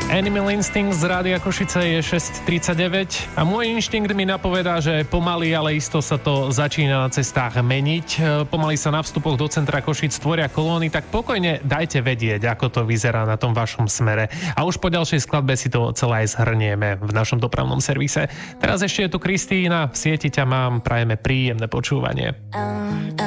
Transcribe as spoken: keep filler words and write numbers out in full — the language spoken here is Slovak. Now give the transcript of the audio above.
Animal Instinct z Rádia Košice je šesť tridsaťdeväť a môj inštinkt mi napovedá, že pomaly, ale isto sa to začína na cestách meniť. Pomaly sa na vstupoch do centra Košic tvoria kolóny, tak pokojne dajte vedieť, ako to vyzerá na tom vašom smere. A už po ďalšej skladbe si to celé aj zhrnieme v našom dopravnom servise. Teraz ešte je tu Kristína, v sieti ťa mám, prajeme príjemné počúvanie.